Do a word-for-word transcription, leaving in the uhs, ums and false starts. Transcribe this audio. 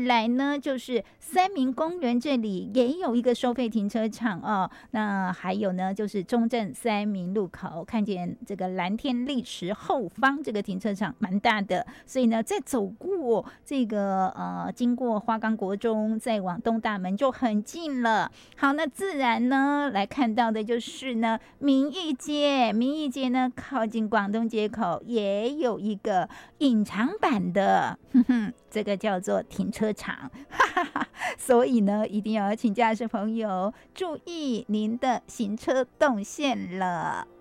来呢，就是三民公园这里也有一个收费停车场哦。那还有呢，就是中正三民路口，看见这个蓝天砾石后方这个停车场蛮大的，所以呢，再走过这个呃，经过花岗国中，再往东大门就很近了。好，那自然呢，来看到的就是呢，民意街，民意街呢靠近广东街口也有一个隐藏版的，哼哼，这个叫做停车场，哈哈哈。所以呢，一定要请驾驶朋友注意您的行车动线了。